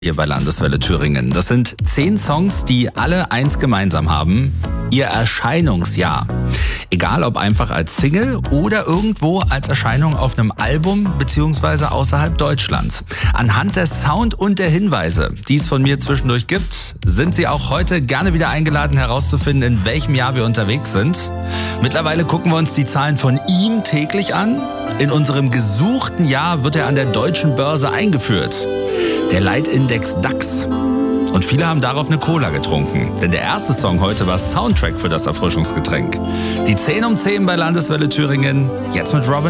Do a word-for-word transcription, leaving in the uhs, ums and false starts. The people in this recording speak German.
Hier bei Landeswelle Thüringen. Das sind zehn Songs, die alle eins gemeinsam haben: ihr Erscheinungsjahr. Egal ob einfach als Single oder irgendwo als Erscheinung auf einem Album bzw. außerhalb Deutschlands. Anhand des Sound und der Hinweise, die es von mir zwischendurch gibt, sind Sie auch heute gerne wieder eingeladen herauszufinden, in welchem Jahr wir unterwegs sind. Mittlerweile gucken wir uns die Zahlen von ihm täglich an. In unserem gesuchten Jahr wird er an der deutschen Börse eingeführt. Der Leitindex DAX. Und viele haben darauf eine Cola getrunken. Denn der erste Song heute war Soundtrack für das Erfrischungsgetränk. Die zehn um zehn bei Landeswelle Thüringen. Jetzt mit Robin